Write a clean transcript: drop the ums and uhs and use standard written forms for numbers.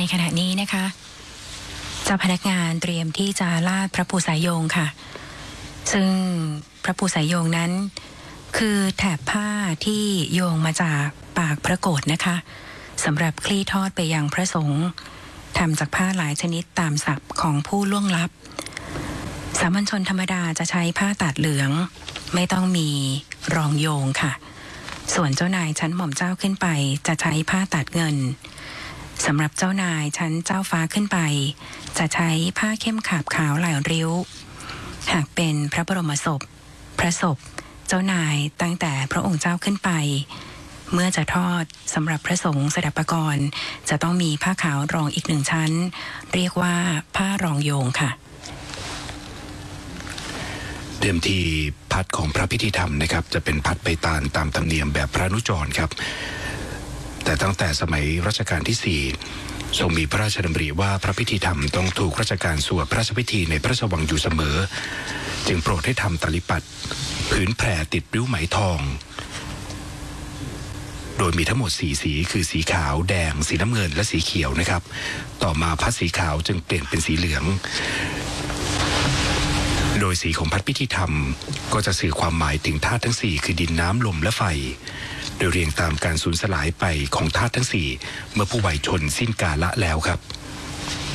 ขณะนี้นะคะเจ้าพนักงานเตรียมที่จะลาดพระภูสายโยงค่ะซึ่งพระภูสายโยงนั้นคือแถบผ้าที่โยงมาจากปากพระโกฐนะคะสำหรับคลี่ทอดไปยังพระสงฆ์ทำจากผ้าหลายชนิดตามศัพท์ของผู้ล่วงลับสามัญชนธรรมดาจะใช้ผ้าตัดเหลืองไม่ต้องมีรองโยงค่ะส่วนเจ้านายชั้นหม่อมเจ้าขึ้นไปจะใช้ผ้าตัดเงินสำหรับเจ้านายชั้นเจ้าฟ้าขึ้นไปจะใช้ผ้าเข้มขาบขาวหลายริ้วหากเป็นพระบรมศพพระศพเจ้านายตั้งแต่พระองค์เจ้าขึ้นไปเมื่อจะทอดสำหรับพระสงฆ์สดับปกรณ์จะต้องมีผ้าขาวรองอีก1ชั้นเรียกว่าผ้ารองโยงค่ะเดิมทีพัดของพระพิธีธรรมนะครับจะเป็นพัดใบตาลตามธรรมเนียมแบบพระนุจรครับแต่ตั้งแต่สมัยรัชกาลที่4ทรงมีพระราชดำริว่าพระพิธีธรรมต้องถูกราชการสวดพระราชพิธีในพระราชวังอยู่เสมอจึงโปรดให้ทำตลิปัดผืนแผ่ติดริ้วไหมทองโดยมีทั้งหมด4สีคือสีขาวแดงสีน้ำเงินและสีเขียวนะครับต่อมาพัดสีขาวจึงเปลี่ยนเป็นสีเหลืองโดยสีของพัดพิธีธรรมก็จะสื่อความหมายถึงธาตุทั้ง4คือดินน้ำลมและไฟโดยเรียงตามการสูญสลายไปของธาตุทั้ง4เมื่อผู้วัยชนสิ้นกาลแล้วครับ